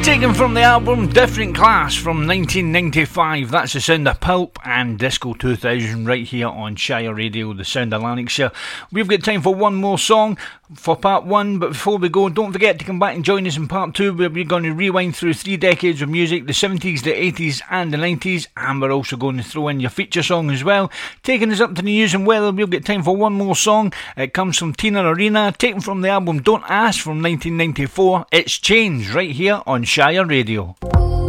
Taken from the album Different Class from 1995. That's the sound of Pulp and Disco 2000 right here on Shire Radio, the sound of Lanarkshire. We've got time for one more song for part one, but before we go, don't forget to come back and join us in part two, where we're going to rewind through 3 decades of music, the 70s, the 80s and the 90s, and we're also going to throw in your feature song as well. Taking us up to the news and weather, we'll get time for one more song. It comes from Tina Arena, taken from the album Don't Ask from 1994. It's Change right here on Shire Radio.